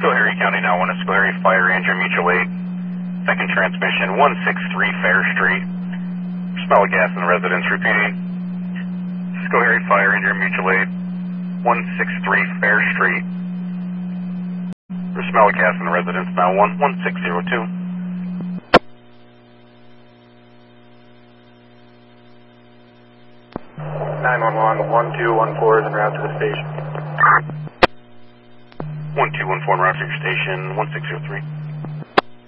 Schoharie County now, 1 Schoharie Fire, Andrew Mutual Aid. Second transmission, 163 Fair Street. Smell of gas in the residence, repeating. Schoharie Fire, Andrew Mutual Aid, 163 Fair Street. There's smell of gas in the residence now, 1602. 911, 1214 is en route to the station. 1214 en route to your station, 1603.